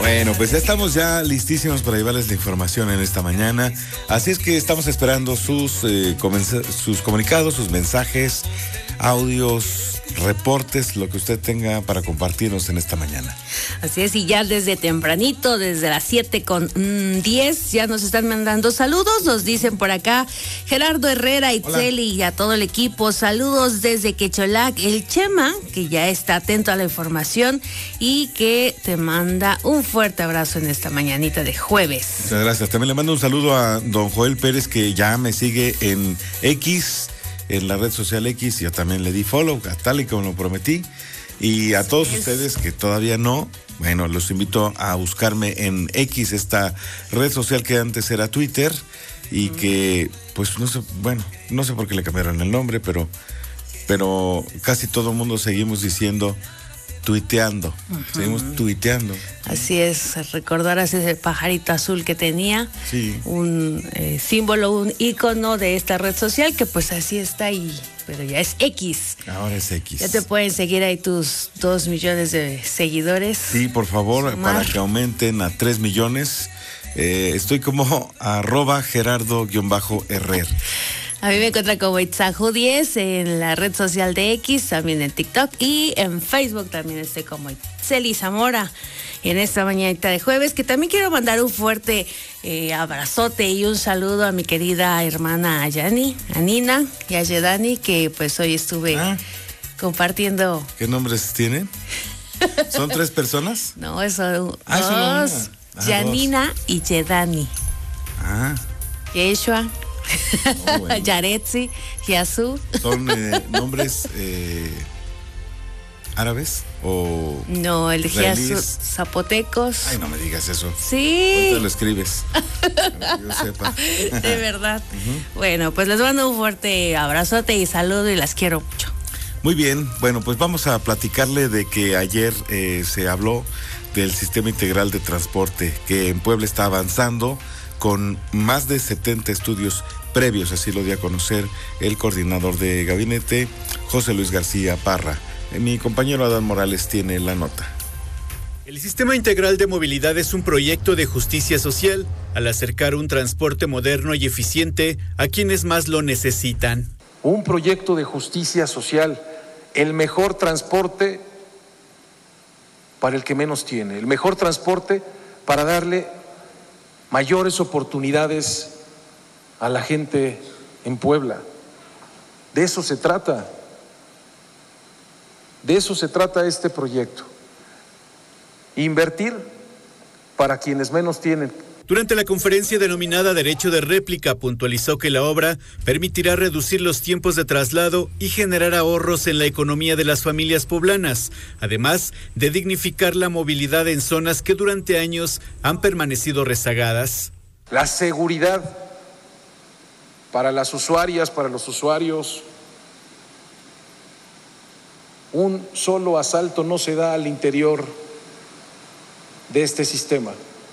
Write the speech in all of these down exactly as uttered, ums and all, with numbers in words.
Bueno, pues ya estamos ya listísimos para llevarles la información en esta mañana. Así es que estamos esperando sus, eh, comenza- sus comunicados, sus mensajes, audios, reportes, lo que usted tenga para compartirnos en esta mañana. Así es, y ya desde tempranito, desde las siete con diez, ya nos están mandando saludos. Nos dicen por acá Gerardo Herrera, Itzeli y a todo el equipo. Saludos desde Quecholac, el Chema, que ya está atento a la información y que te manda un fuerte abrazo en esta mañanita de jueves. Muchas gracias. También le mando un saludo a don Joel Pérez, que ya me sigue en X, en la red social X. Yo también le di follow, tal y como lo prometí. Y a todos es. ustedes que todavía no, bueno, los invito a buscarme en X, esta red social que antes era Twitter y que, pues, no sé, bueno, no sé por qué le cambiaron el nombre, pero, pero casi todo el mundo seguimos diciendo tuiteando, uh-huh. Seguimos tuiteando. Así es, recordar ese pajarito azul que tenía, sí. un eh, símbolo, un ícono de esta red social que pues así está ahí, pero ya es X. Ahora es X. Ya te pueden seguir ahí tus dos millones de seguidores. Sí, por favor, sumar. Para que aumenten a tres millones. Eh, estoy como arroba Gerardo-Herrer. A mí me encuentra como Itzahu diez en la red social de X, también en TikTok y en Facebook también estoy como Itzeli Zamora. Y en esta mañanita de jueves, que también quiero mandar un fuerte eh, abrazote y un saludo a mi querida hermana Ayani, a Nina y a Yedani, que pues hoy estuve ah. compartiendo. ¿Qué nombres tienen? ¿Son tres personas? No, eso ah, dos. Ah, Yanina dos. Y Yedani. Ah. Yeshua. Oh, bueno. Yaretsi, Yasu. ¿Son eh, nombres eh, árabes o no, el Yasu zapotecos? Ay, no me digas eso. Sí. ¿Cuánto lo escribes? Para que yo sepa. De verdad. Uh-huh. Bueno, pues les mando un fuerte abrazote y saludo y las quiero mucho. Muy bien, bueno, pues vamos a platicarle de que ayer eh, se habló del Sistema Integral de Transporte, que en Puebla está avanzando con más de setenta estudios previos, así lo dio a conocer el coordinador de gabinete, José Luis García Parra. Mi compañero Adán Morales tiene la nota. El Sistema Integral de Movilidad es un proyecto de justicia social al acercar un transporte moderno y eficiente a quienes más lo necesitan. Un proyecto de justicia social, el mejor transporte para el que menos tiene, el mejor transporte para darle mayores oportunidades a la gente en Puebla. De eso se trata. De eso se trata este proyecto. Invertir para quienes menos tienen. Durante la conferencia denominada Derecho de Réplica, puntualizó que la obra permitirá reducir los tiempos de traslado y generar ahorros en la economía de las familias poblanas, además de dignificar la movilidad en zonas que durante años han permanecido rezagadas. La seguridad para las usuarias, para los usuarios. Un solo asalto no se da al interior de este sistema.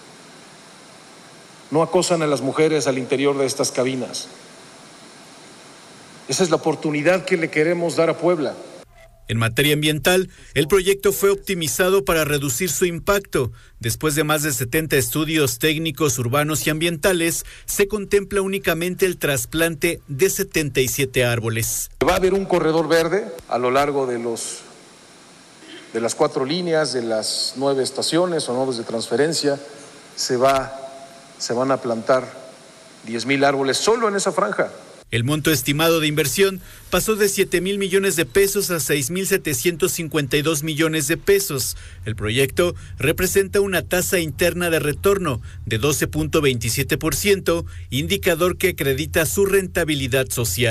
No acosan a las mujeres al interior de estas cabinas. Esa es la oportunidad que le queremos dar a Puebla. En materia ambiental, el proyecto fue optimizado para reducir su impacto. Después de más de setenta estudios técnicos, urbanos y ambientales, se contempla únicamente el trasplante de setenta y siete árboles. Va a haber un corredor verde a lo largo de los de las cuatro líneas, de las nueve estaciones o nodos de transferencia. Se va se van a plantar diez mil árboles solo en esa franja. El monto estimado de inversión pasó de siete mil millones de pesos a seis mil setecientos cincuenta y dos millones de pesos. El proyecto representa una tasa interna de retorno de doce punto veintisiete por ciento, indicador que acredita su rentabilidad social.